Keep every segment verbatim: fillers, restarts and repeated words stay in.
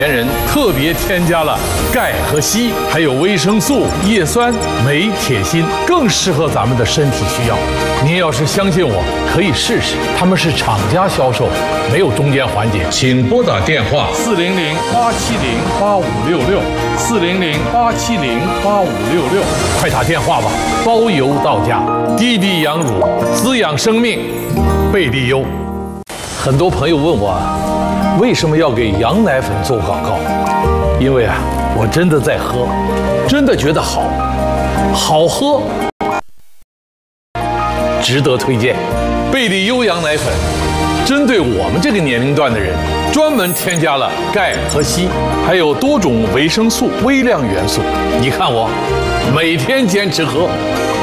人特别添加了钙和硒，还有维生素、叶酸、镁、铁、锌，更适合咱们的身体需要。您要是相信我，可以试试。他们是厂家销售，没有中间环节。请拨打电话四零零八七零八五六六四零零八七零八五六六，快打电话吧，包邮到家。滴滴羊乳，滋养生命，贝利优。很多朋友问我，为什么要给羊奶粉做广告？因为啊，我真的在喝，真的觉得好，好喝，值得推荐。贝利优羊奶粉，针对我们这个年龄段的人，专门添加了钙和硒，还有多种维生素、微量元素。你看我，每天坚持喝。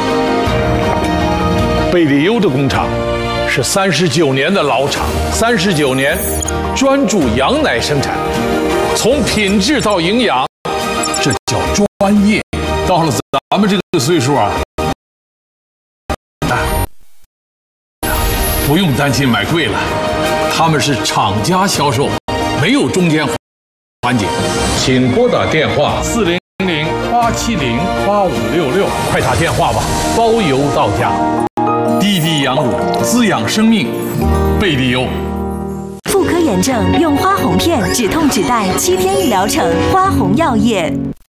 贝利优的工厂是三十九年的老厂，三十九年专注羊奶生产，从品质到营养，这叫专业。到了咱们这个岁数啊，不用担心买贵了，他们是厂家销售，没有中间环节。请拨打电话四零零八七零八五六六，快打电话吧，包邮到家。滴滴羊乳，滋养生命，贝利优。 妇科炎症用花红片，止痛止带，七天一疗程。花红药业。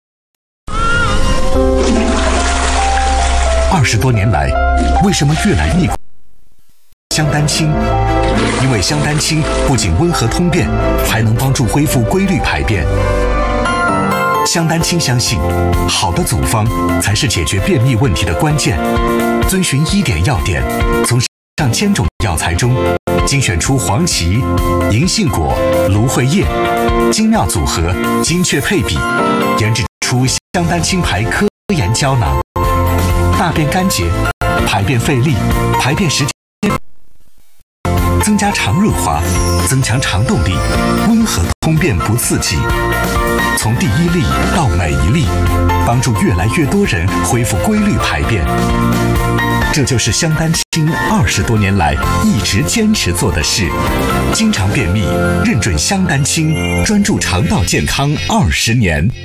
二十多年来，为什么越来逆？香丹青，因为香丹青不仅温和通便，还能帮助恢复规律排便。香丹青相信，好的组方才是解决便秘问题的关键。遵循医典药典，从上千种药材中精选出黄芪、银杏果、芦荟叶，精妙组合，精确配比，研制出香丹青牌科研胶囊。大便干结、排便费力、排便时间。增加肠润滑，增强肠动力，温和通便不刺激。从第一粒到每一粒，帮助越来越多人恢复规律排便。这就是香丹青二十多年来一直坚持做的事。经常便秘，认准香丹青，专注肠道健康二十年。